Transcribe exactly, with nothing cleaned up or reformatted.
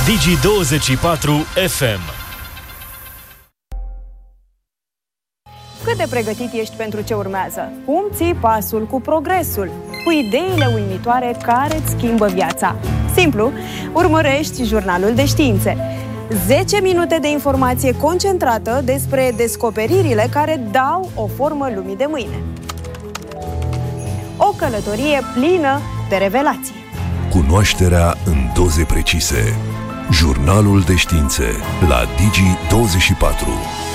Digi douăzeci și patru F M. Cât de pregătit ești pentru ce urmează? Cum ții pasul cu progresul? Cu ideile uimitoare care îți schimbă viața? Simplu, urmărești Jurnalul de Științe. zece minute de informație concentrată despre descoperirile care dau o formă lumii de mâine. O călătorie plină de revelații. Cunoașterea în doze precise. Jurnalul de Științe la Digi douăzeci și patru.